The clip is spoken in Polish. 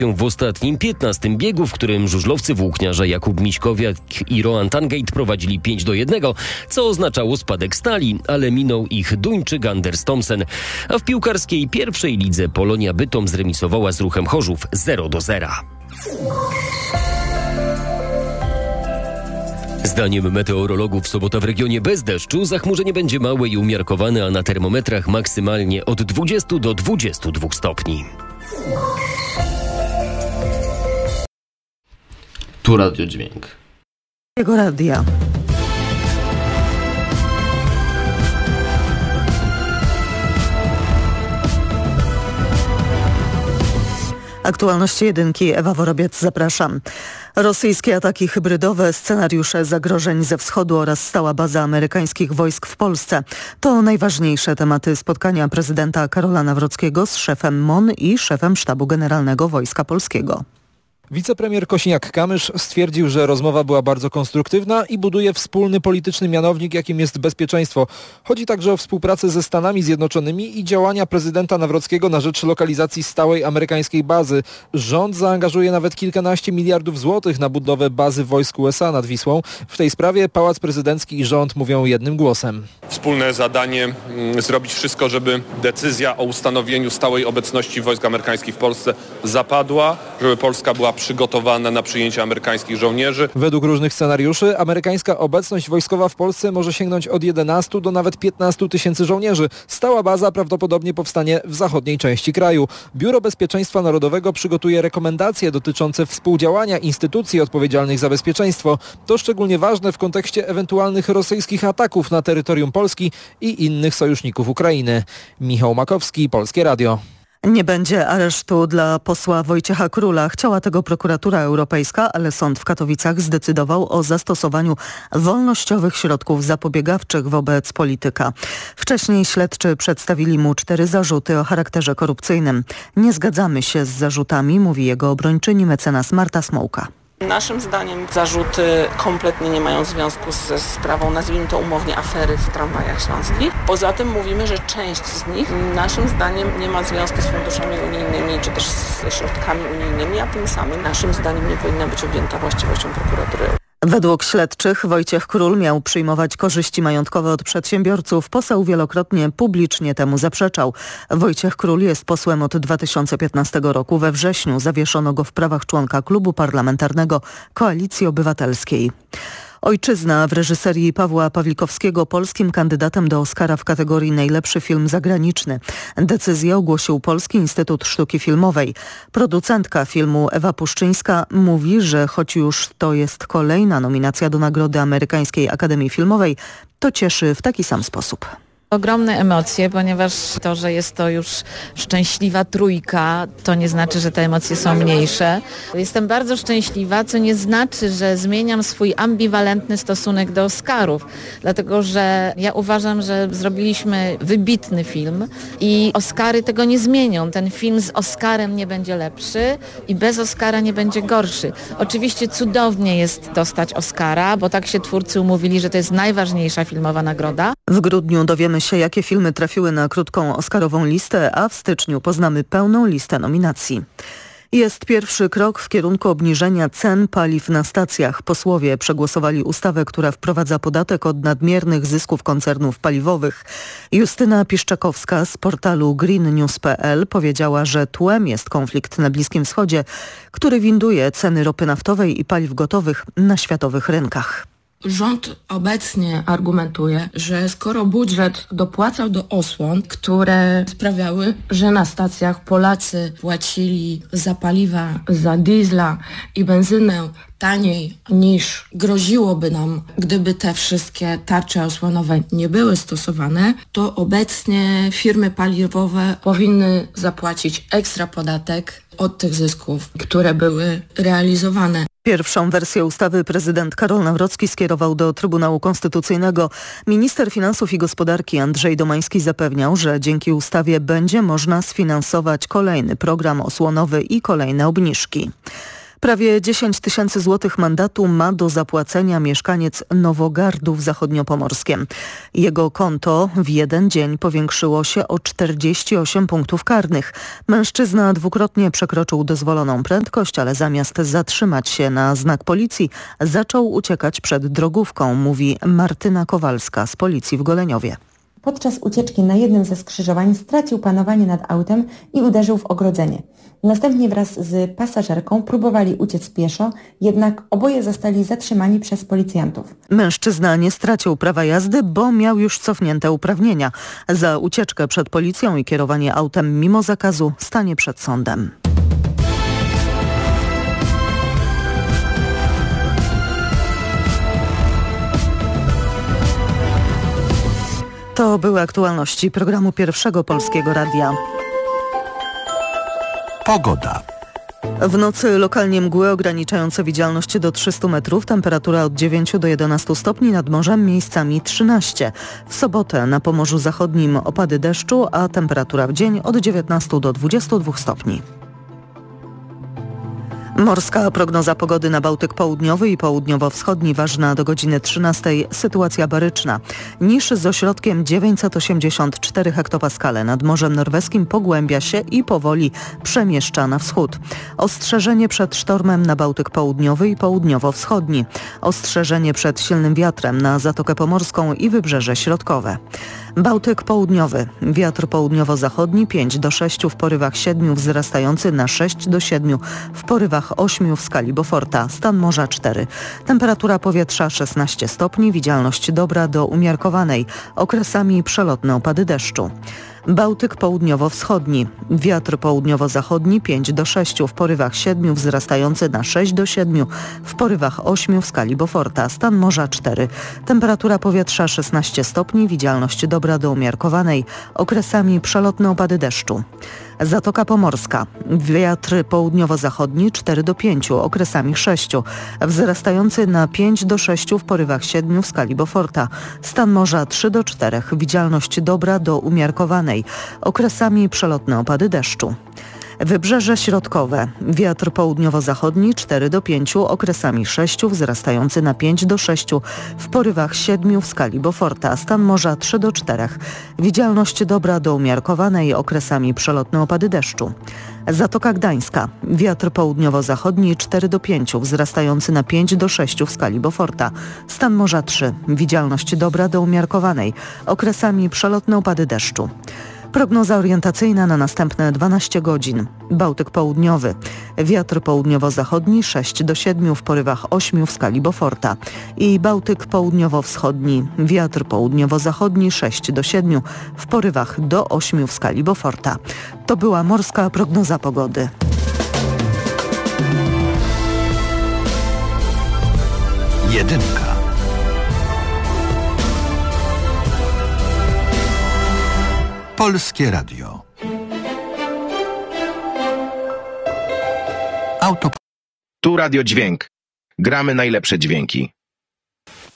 W ostatnim 15. biegu, w którym żużlowcy włókniarza Jakub Miśkowiak i Roan Tangate prowadzili 5-1, co oznaczało spadek stali, ale minął ich Duńczyk Anders Thomsen. A w piłkarskiej pierwszej lidze Polonia Bytom zremisowała z Ruchem Chorzów 0-0. Zdaniem meteorologów sobota w regionie bez deszczu, zachmurzenie będzie małe i umiarkowane, a na termometrach maksymalnie od 20 do 22 stopni. Tu Radio Dźwięk. Jego radia. Aktualności jedynki, Ewa Worobiec, zapraszam. Rosyjskie ataki hybrydowe, scenariusze zagrożeń ze wschodu oraz stała baza amerykańskich wojsk w Polsce. To najważniejsze tematy spotkania prezydenta Karola Nawrockiego z szefem MON i szefem Sztabu Generalnego Wojska Polskiego. Wicepremier Kosiniak-Kamysz stwierdził, że rozmowa była bardzo konstruktywna i buduje wspólny polityczny mianownik, jakim jest bezpieczeństwo. Chodzi także o współpracę ze Stanami Zjednoczonymi i działania prezydenta Nawrockiego na rzecz lokalizacji stałej amerykańskiej bazy. Rząd zaangażuje nawet kilkanaście miliardów złotych na budowę bazy wojsk USA nad Wisłą. W tej sprawie Pałac Prezydencki i rząd mówią jednym głosem. Wspólne zadanie zrobić wszystko, żeby decyzja o ustanowieniu stałej obecności wojsk amerykańskich w Polsce zapadła, żeby Polska była przygotowana na przyjęcie amerykańskich żołnierzy. Według różnych scenariuszy amerykańska obecność wojskowa w Polsce może sięgnąć od 11 do nawet 15 tysięcy żołnierzy. Stała baza prawdopodobnie powstanie w zachodniej części kraju. Biuro Bezpieczeństwa Narodowego przygotuje rekomendacje dotyczące współdziałania instytucji odpowiedzialnych za bezpieczeństwo. To szczególnie ważne w kontekście ewentualnych rosyjskich ataków na terytorium Polski i innych sojuszników Ukrainy. Michał Makowski, Polskie Radio. Nie będzie aresztu dla posła Wojciecha Króla. Chciała tego prokuratura europejska, ale sąd w Katowicach zdecydował o zastosowaniu wolnościowych środków zapobiegawczych wobec polityka. Wcześniej śledczy przedstawili mu 4 zarzuty o charakterze korupcyjnym. Nie zgadzamy się z zarzutami, mówi jego obrończyni mecenas Marta Smołka. Naszym zdaniem zarzuty kompletnie nie mają związku ze sprawą, nazwijmy to umownie, afery w tramwajach śląskich. Poza tym mówimy, że część z nich naszym zdaniem nie ma związku z funduszami unijnymi czy też ze środkami unijnymi, a tym samym naszym zdaniem nie powinna być objęta właściwością prokuratury. Według śledczych Wojciech Król miał przyjmować korzyści majątkowe od przedsiębiorców. Poseł wielokrotnie publicznie temu zaprzeczał. Wojciech Król jest posłem od 2015 roku. We wrześniu zawieszono go w prawach członka klubu parlamentarnego Koalicji Obywatelskiej. Ojczyzna w reżyserii Pawła Pawlikowskiego polskim kandydatem do Oscara w kategorii najlepszy film zagraniczny. Decyzję ogłosił Polski Instytut Sztuki Filmowej. Producentka filmu Ewa Puszczyńska mówi, że choć już to jest kolejna nominacja do Nagrody Amerykańskiej Akademii Filmowej, to cieszy w taki sam sposób. Ogromne emocje, ponieważ to, że jest to już szczęśliwa trójka, to nie znaczy, że te emocje są mniejsze. Jestem bardzo szczęśliwa, co nie znaczy, że zmieniam swój ambiwalentny stosunek do Oscarów, dlatego że ja uważam, że zrobiliśmy wybitny film i Oscary tego nie zmienią. Ten film z Oscarem nie będzie lepszy i bez Oscara nie będzie gorszy. Oczywiście cudownie jest dostać Oscara, bo tak się twórcy umówili, że to jest najważniejsza filmowa nagroda. W grudniu dowiemy się, jakie filmy trafiły na krótką oscarową listę, a w styczniu poznamy pełną listę nominacji. Jest pierwszy krok w kierunku obniżenia cen paliw na stacjach. Posłowie przegłosowali ustawę, która wprowadza podatek od nadmiernych zysków koncernów paliwowych. Justyna Piszczakowska z portalu greennews.pl powiedziała, że tłem jest konflikt na Bliskim Wschodzie, który winduje ceny ropy naftowej i paliw gotowych na światowych rynkach. Rząd obecnie argumentuje, że skoro budżet dopłacał do osłon, które sprawiały, że na stacjach Polacy płacili za paliwa, za diesla i benzynę taniej niż groziłoby nam, gdyby te wszystkie tarcze osłonowe nie były stosowane, to obecnie firmy paliwowe powinny zapłacić ekstra podatek od tych zysków, które były realizowane. Pierwszą wersję ustawy prezydent Karol Nawrocki skierował do Trybunału Konstytucyjnego. Minister Finansów i Gospodarki Andrzej Domański zapewniał, że dzięki ustawie będzie można sfinansować kolejny program osłonowy i kolejne obniżki. Prawie 10 000 złotych mandatu ma do zapłacenia mieszkaniec Nowogardu w Zachodniopomorskiem. Jego konto w jeden dzień powiększyło się o 48 punktów karnych. Mężczyzna dwukrotnie przekroczył dozwoloną prędkość, ale zamiast zatrzymać się na znak policji, zaczął uciekać przed drogówką, mówi Martyna Kowalska z policji w Goleniowie. Podczas ucieczki na jednym ze skrzyżowań stracił panowanie nad autem i uderzył w ogrodzenie. Następnie wraz z pasażerką próbowali uciec pieszo, jednak oboje zostali zatrzymani przez policjantów. Mężczyzna nie stracił prawa jazdy, bo miał już cofnięte uprawnienia. Za ucieczkę przed policją i kierowanie autem mimo zakazu stanie przed sądem. To były aktualności programu Pierwszego Polskiego Radia. Pogoda. W nocy lokalnie mgły ograniczające widzialność do 300 metrów, temperatura od 9 do 11 stopni, nad morzem miejscami 13. W sobotę na Pomorzu Zachodnim opady deszczu, a temperatura w dzień od 19 do 22 stopni. Morska prognoza pogody na Bałtyk Południowy i Południowo-Wschodni ważna do godziny 13. Sytuacja baryczna. Niż z ośrodkiem 984 hektopaskale nad Morzem Norweskim pogłębia się i powoli przemieszcza na wschód. Ostrzeżenie przed sztormem na Bałtyk Południowy i Południowo-Wschodni. Ostrzeżenie przed silnym wiatrem na Zatokę Pomorską i Wybrzeże Środkowe. Bałtyk Południowy. Wiatr południowo-zachodni 5 do 6 w porywach 7, wzrastający na 6 do 7 w porywach 8 w skali Beauforta. Stan morza 4. Temperatura powietrza 16 stopni, widzialność dobra do umiarkowanej. Okresami przelotne opady deszczu. Bałtyk Południowo-Wschodni. Wiatr południowo-zachodni 5 do 6 w porywach 7, wzrastający na 6 do 7 w porywach 8 w skali Beauforta. Stan morza 4. Temperatura powietrza 16 stopni, widzialność dobra do umiarkowanej. Okresami przelotne opady deszczu. Zatoka Pomorska. Wiatr południowo-zachodni 4 do 5, okresami 6. Wzrastający na 5 do 6 w porywach 7 w skali Beauforta. Stan morza 3 do 4. Widzialność dobra do umiarkowanej. Okresami przelotne opady deszczu. Wybrzeże Środkowe. Wiatr południowo-zachodni 4 do 5, okresami 6, wzrastający na 5 do 6 w porywach 7 w skali Beauforta. Stan morza 3 do 4. Widzialność dobra do umiarkowanej, okresami przelotne opady deszczu. Zatoka Gdańska. Wiatr południowo-zachodni 4 do 5, wzrastający na 5 do 6 w skali Beauforta. Stan morza 3. Widzialność dobra do umiarkowanej, okresami przelotne opady deszczu. Prognoza orientacyjna na następne 12 godzin. Bałtyk Południowy. Wiatr południowo-zachodni 6 do 7 w porywach 8 w skali Beauforta. I Bałtyk Południowo-Wschodni. Wiatr południowo-zachodni 6 do 7 w porywach do 8 w skali Beauforta. To była morska prognoza pogody. Jedynka. Polskie Radio. Tu Radio Dźwięk. Gramy najlepsze dźwięki.